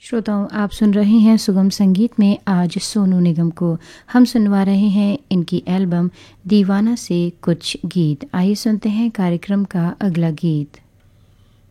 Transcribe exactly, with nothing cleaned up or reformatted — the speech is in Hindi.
श्रोताओं, आप सुन रहे हैं सुगम संगीत में आज सोनू निगम को। हम सुनवा रहे हैं इनकी एल्बम दीवाना से कुछ गीत। आइए सुनते हैं कार्यक्रम का अगला गीत।